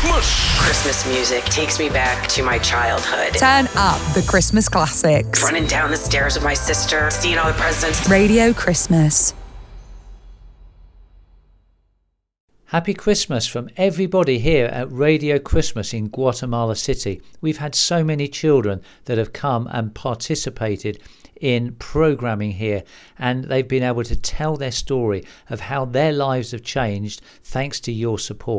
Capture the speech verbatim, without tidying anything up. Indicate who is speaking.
Speaker 1: Christmas.
Speaker 2: Christmas music takes me back to my childhood.
Speaker 3: Turn up the Christmas classics.
Speaker 2: Running down the stairs with my sister, seeing all the presents.
Speaker 3: Radio Christmas.
Speaker 4: Happy Christmas from everybody here at Radio Christmas in Guatemala City. We've had so many children that have come and participated in programming here, and they've been able to tell their story of how their lives have changed thanks to your support.